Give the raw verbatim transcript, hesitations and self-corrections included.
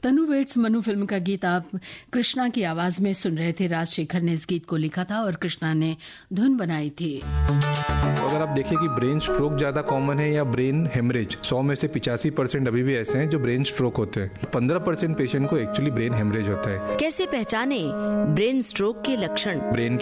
तनु weights Manu film का गीत आप कृष्णा की आवाज में सुन रहे थे। राजशेखर ने इस गीत को लिखा था और कृष्णा ने धुन बनाई थी। अगर आप देखिए कि ब्रेन स्ट्रोक ज्यादा कॉमन है या ब्रेन हेमरेज, सौ में से पिचासी परसेंट अभी भी ऐसे हैं जो ब्रेन स्ट्रोक होते हैं। पंद्रह परसेंट पेशेंट को एक्चुअली ब्रेन हेमरेज होता है। कैसे पहचाने ब्रेन स्ट्रोक के लक्षण? ब्रेन